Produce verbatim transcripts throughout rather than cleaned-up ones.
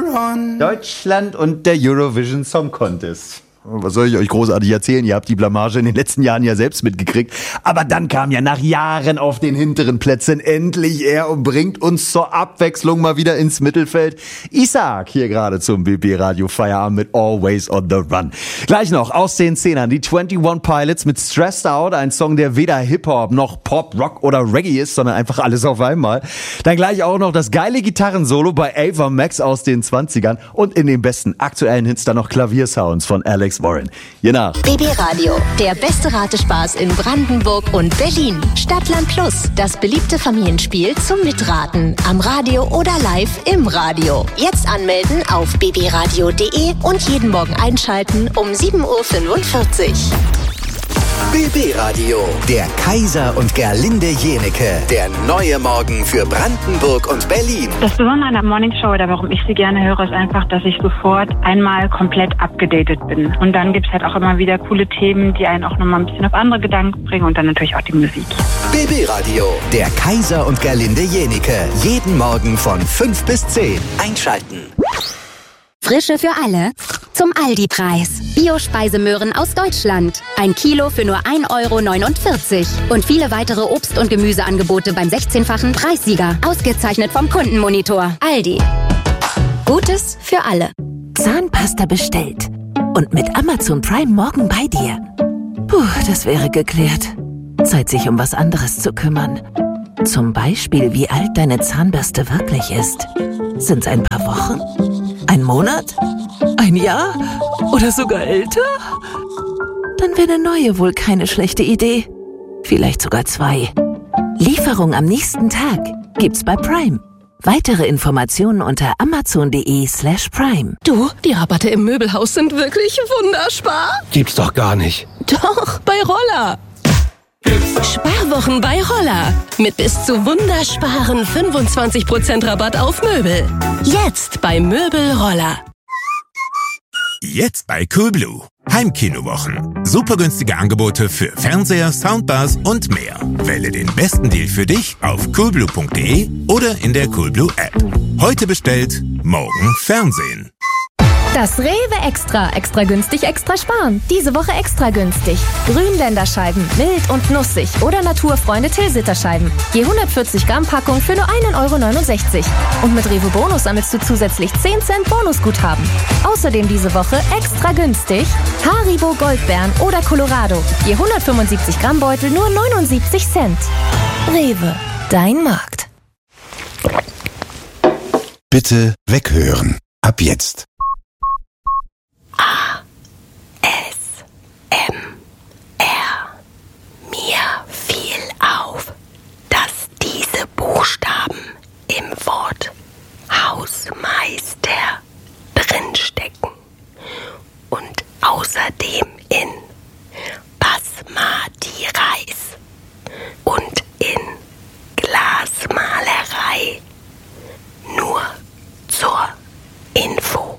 run. Deutschland und der Eurovision Song Contest. Was soll ich euch großartig erzählen? Ihr habt die Blamage in den letzten Jahren ja selbst mitgekriegt. Aber dann kam ja nach Jahren auf den hinteren Plätzen endlich er und bringt uns zur Abwechslung mal wieder ins Mittelfeld. Isaac hier gerade zum B B Radio Feierabend mit Always on the Run. Gleich noch aus den Zehnern die einundzwanzig Pilots mit Stressed Out, ein Song, der weder Hip-Hop noch Pop, Rock oder Reggae ist, sondern einfach alles auf einmal. Dann gleich auch noch das geile Gitarrensolo bei Ava Max aus den zwanzigern und in den besten aktuellen Hits dann noch Klaviersounds von Alex Warren. Je nach. B B Radio, der beste Ratespaß in Brandenburg und Berlin. Stadtland Plus, das beliebte Familienspiel zum Mitraten. Am Radio oder live im Radio. Jetzt anmelden auf b b radio punkt de und jeden Morgen einschalten um sieben Uhr fünfundvierzig. B B Radio, der Kaiser und Gerlinde Jenecke, der neue Morgen für Brandenburg und Berlin. Das Besondere an der Morningshow oder warum ich sie gerne höre, ist einfach, dass ich sofort einmal komplett abgedatet bin. Und dann gibt es halt auch immer wieder coole Themen, die einen auch nochmal ein bisschen auf andere Gedanken bringen und dann natürlich auch die Musik. B B Radio, der Kaiser und Gerlinde Jenecke, jeden Morgen von fünf bis zehn. Einschalten. Frische für alle zum Aldi-Preis. Bio-Speisemöhren aus Deutschland. Ein Kilo für nur ein Euro neunundvierzig. Und viele weitere Obst- und Gemüseangebote beim sechzehnfachen Preissieger. Ausgezeichnet vom Kundenmonitor. Aldi. Gutes für alle. Zahnpasta bestellt. Und mit Amazon Prime morgen bei dir. Puh, das wäre geklärt. Zeit, sich um was anderes zu kümmern. Zum Beispiel, wie alt deine Zahnbürste wirklich ist. Sind's ein paar Wochen? Ein Monat? Ein Jahr? Oder sogar älter? Dann wäre eine neue wohl keine schlechte Idee. Vielleicht sogar zwei. Lieferung am nächsten Tag gibt's bei Prime. Weitere Informationen unter amazon.de slash prime. Du, die Rabatte im Möbelhaus sind wirklich wunderspar. Gibt's doch gar nicht. Doch, bei Roller. Sparwochen bei Roller. Mit bis zu wundersparen fünfundzwanzig Prozent Rabatt auf Möbel. Jetzt bei Möbel Roller. Jetzt bei Coolblue. Heimkinowochen. Super günstige Angebote für Fernseher, Soundbars und mehr. Wähle den besten Deal für dich auf coolblue punkt de oder in der Coolblue App. Heute bestellt, morgen Fernsehen. Das Rewe Extra. Extra günstig, extra sparen. Diese Woche extra günstig. Grünländerscheiben, mild und nussig oder Naturfreunde Tilsiterscheiben. Je hundertvierzig Gramm Packung für nur ein Euro neunundsechzig. Und mit Rewe Bonus sammelst du zusätzlich zehn Cent Bonusguthaben. Außerdem diese Woche extra günstig Haribo Goldbeeren oder Colorado. Je hundertfünfundsiebzig Gramm Beutel nur neunundsiebzig Cent. Rewe, dein Markt. Bitte weghören. Ab jetzt. A, S, M, R. Mir fiel auf, dass diese Buchstaben im Wort Hausmeister drinstecken und außerdem in Basmati Reis und in Glasmalerei. Nur zur Info.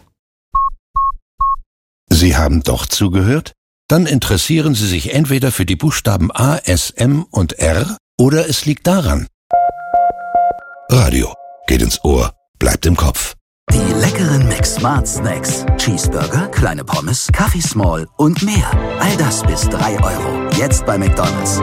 Sie haben doch zugehört? Dann interessieren Sie sich entweder für die Buchstaben A, S, M und R oder es liegt daran. Radio geht ins Ohr, bleibt im Kopf. Die leckeren McSmart Snacks. Cheeseburger, kleine Pommes, Kaffee Small und mehr. All das bis drei Euro. Jetzt bei McDonald's.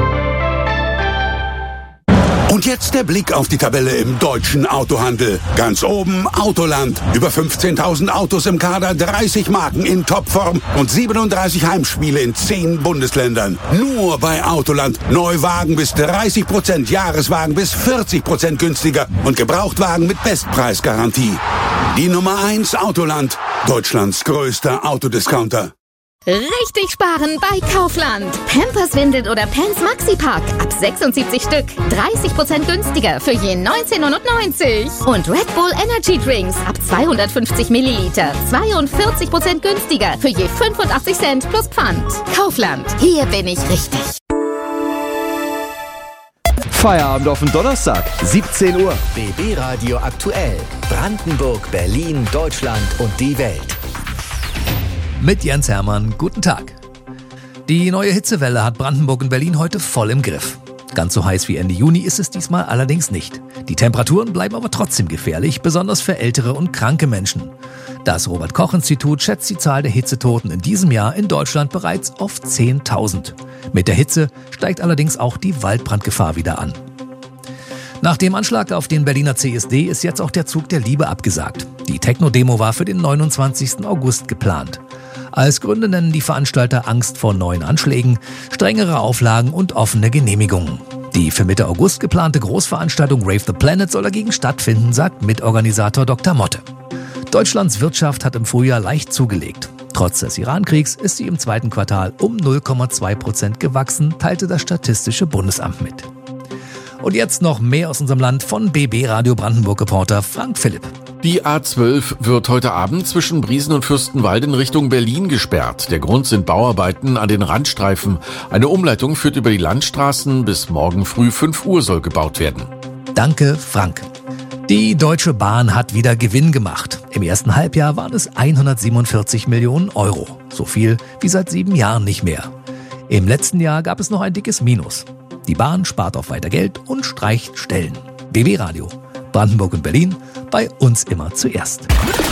Und jetzt der Blick auf die Tabelle im deutschen Autohandel. Ganz oben Autoland. Über fünfzehntausend Autos im Kader, dreißig Marken in Topform und siebenunddreißig Heimspiele in zehn Bundesländern. Nur bei Autoland. Neuwagen bis dreißig Prozent, Jahreswagen bis vierzig Prozent günstiger und Gebrauchtwagen mit Bestpreisgarantie. Die Nummer eins Autoland. Deutschlands größter Autodiscounter. Richtig sparen bei Kaufland. Pampers, Windeln oder Pants Maxi-Pack. Ab sechsundsiebzig Stück. dreißig Prozent günstiger für je neunzehn neunundneunzig. Und Red Bull Energy Drinks ab zweihundertfünfzig Milliliter. zweiundvierzig Prozent günstiger für je fünfundachtzig Cent plus Pfand. Kaufland. Hier bin ich richtig. Feierabend auf den Donnerstag, siebzehn Uhr. B B Radio aktuell. Brandenburg, Berlin, Deutschland und die Welt. Mit Jens Hermann, guten Tag. Die neue Hitzewelle hat Brandenburg und Berlin heute voll im Griff. Ganz so heiß wie Ende Juni ist es diesmal allerdings nicht. Die Temperaturen bleiben aber trotzdem gefährlich, besonders für ältere und kranke Menschen. Das Robert-Koch-Institut schätzt die Zahl der Hitzetoten in diesem Jahr in Deutschland bereits auf zehntausend. Mit der Hitze steigt allerdings auch die Waldbrandgefahr wieder an. Nach dem Anschlag auf den Berliner C S D ist jetzt auch der Zug der Liebe abgesagt. Die Techno-Demo war für den neunundzwanzigsten August geplant. Als Gründe nennen die Veranstalter Angst vor neuen Anschlägen, strengere Auflagen und offene Genehmigungen. Die für Mitte August geplante Großveranstaltung Rave the Planet soll dagegen stattfinden, sagt Mitorganisator Doktor Motte. Deutschlands Wirtschaft hat im Frühjahr leicht zugelegt. Trotz des Iran-Kriegs ist sie im zweiten Quartal um null Komma zwei Prozent gewachsen, teilte das Statistische Bundesamt mit. Und jetzt noch mehr aus unserem Land von B B Radio Brandenburg-Reporter Frank Philipp. Die A zwölf wird heute Abend zwischen Briesen und Fürstenwalde in Richtung Berlin gesperrt. Der Grund sind Bauarbeiten an den Randstreifen. Eine Umleitung führt über die Landstraßen. Bis morgen früh fünf Uhr soll gebaut werden. Danke, Frank. Die Deutsche Bahn hat wieder Gewinn gemacht. Im ersten Halbjahr waren es hundertsiebenundvierzig Millionen Euro. So viel wie seit sieben Jahren nicht mehr. Im letzten Jahr gab es noch ein dickes Minus. Die Bahn spart auf weiter Geld und streicht Stellen. B B Radio, Brandenburg und Berlin, bei uns immer zuerst.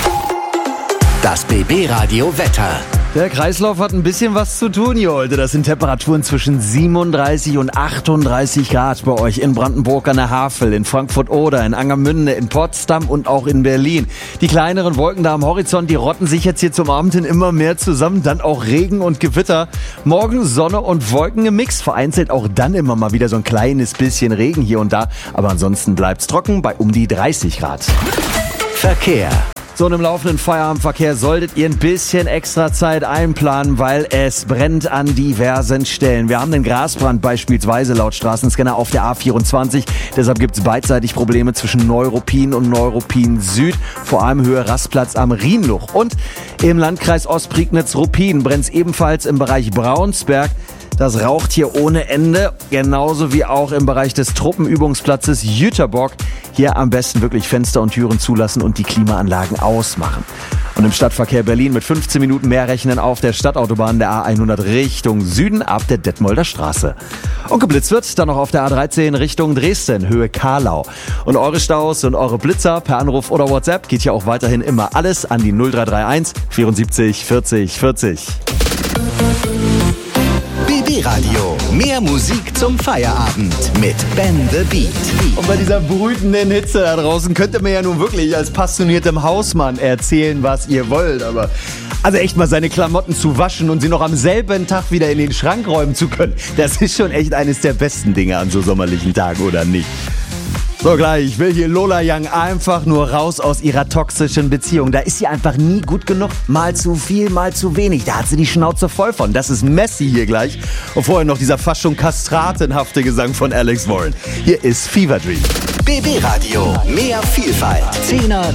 Das B B Radio Wetter. Der Kreislauf hat ein bisschen was zu tun hier heute. Das sind Temperaturen zwischen siebenunddreißig und achtunddreißig Grad bei euch in Brandenburg an der Havel, in Frankfurt-Oder, in Angermünde, in Potsdam und auch in Berlin. Die kleineren Wolken da am Horizont, die rotten sich jetzt hier zum Abend hin immer mehr zusammen. Dann auch Regen und Gewitter. Morgen Sonne und Wolken im Mix. Vereinzelt auch dann immer mal wieder so ein kleines bisschen Regen hier und da. Aber ansonsten bleibt's trocken bei um die dreißig Grad. Verkehr. So, und im laufenden Feierabendverkehr solltet ihr ein bisschen extra Zeit einplanen, weil es brennt an diversen Stellen. Wir haben den Grasbrand beispielsweise laut Straßenscanner auf der A vierundzwanzig. Deshalb gibt es beidseitig Probleme zwischen Neuruppin und Neuruppin Süd. Vor allem Höhe Rastplatz am Rienluch. Und im Landkreis Ostprignitz-Ruppin brennt es ebenfalls im Bereich Braunsberg. Das raucht hier ohne Ende, genauso wie auch im Bereich des Truppenübungsplatzes Jüterbock. Hier am besten wirklich Fenster und Türen zulassen und die Klimaanlagen ausmachen. Und im Stadtverkehr Berlin mit fünfzehn Minuten mehr rechnen auf der Stadtautobahn der A hundert Richtung Süden ab der Detmolder Straße. Und geblitzt wird dann noch auf der A dreizehn Richtung Dresden, Höhe Karlau. Und eure Staus und eure Blitzer per Anruf oder WhatsApp geht ja auch weiterhin immer alles an die null drei drei eins vierundsiebzig vierzig vierzig. B B Radio. Mehr Musik zum Feierabend mit Ben the Beat. Und bei dieser brütenden Hitze da draußen könnt ihr mir ja nun wirklich als passioniertem Hausmann erzählen, was ihr wollt. Aber also echt mal seine Klamotten zu waschen und sie noch am selben Tag wieder in den Schrank räumen zu können, das ist schon echt eines der besten Dinge an so sommerlichen Tagen, oder nicht? So, gleich will hier Lola Young einfach nur raus aus ihrer toxischen Beziehung. Da ist sie einfach nie gut genug. Mal zu viel, mal zu wenig. Da hat sie die Schnauze voll von. Das ist Messi hier gleich. Und vorher noch dieser fast schon kastratenhafte Gesang von Alex Warren. Hier ist Fever Dream. B B Radio. Mehr Vielfalt. Zehner